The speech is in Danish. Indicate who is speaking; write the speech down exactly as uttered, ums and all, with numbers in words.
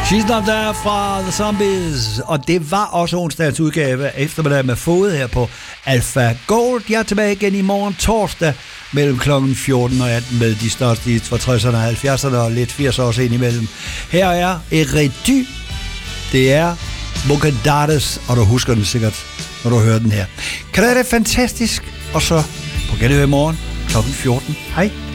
Speaker 1: She's Not There fra The Zombies. Og det var også onsdagens udgave af Eftermiddag med Fode her på Alpha Gold. Jeg er tilbage igen i morgen torsdag mellem klokken fjorten og atten med de største hits fra tresserne og halvfjerdserne og lidt firserne også ind imellem. Her er Eredu. Det er Mocedades, og du husker den sikkert, når du hører den her. Kan det være fantastisk? Og så på genhør i morgen klokken fjorten. Hej.